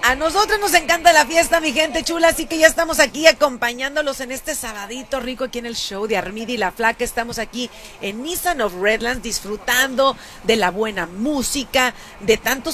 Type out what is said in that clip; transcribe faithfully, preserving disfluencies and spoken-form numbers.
A nosotros nos encanta la fiesta, mi gente chula, así que ya estamos aquí acompañándolos en este sabadito rico aquí en el show de Armida y la Flaca. Estamos aquí en Nissan of Redlands disfrutando de la buena música, de tantos